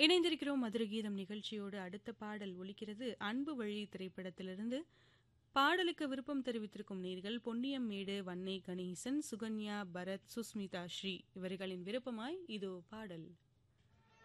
இணைந்திருக்கிறோம் மதுரை கீதம் நிகழ்ச்சியோடு. அடுத்த பாடல் ஒலிக்கிறது அன்பு வழி திரைப்படத்திலிருந்து. பாடலுக்கு விருப்பம் தெரிவித்திருக்கும் நேர்கள் பொன்னியம்மேடு, வன்னை கணேசன், சுகன்யா, பரத், சுஸ்மிதா ஸ்ரீ இவர்களின் விருப்பமாய் இதோ பாடல்.